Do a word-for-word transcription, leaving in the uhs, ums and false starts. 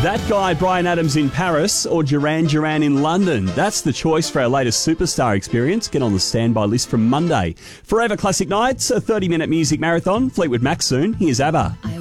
That guy, Bryan Adams in Paris, or Duran Duran in London? That's the choice for our latest superstar experience. Get on the standby list from Monday. Forever Classic Nights, a thirty-minute music marathon. Fleetwood Mac soon. Here's ABBA.